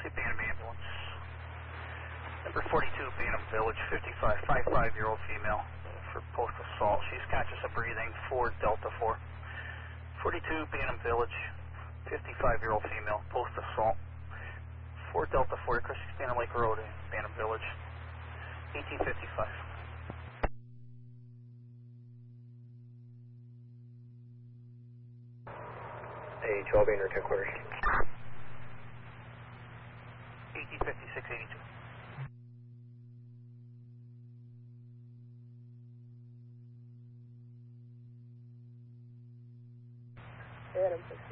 see Bantam ambulance. Number 42, Bantam Village, 55-year-old female for post-assault. She's conscious of breathing, 4 Delta 4. 42, Bantam Village, 55-year-old female, post-assault. 4 Delta 4, Christie Bantam Lake Road, Bantam Village, 1855. Hey, 12 in return quarters. 1856-82. Bantam 6.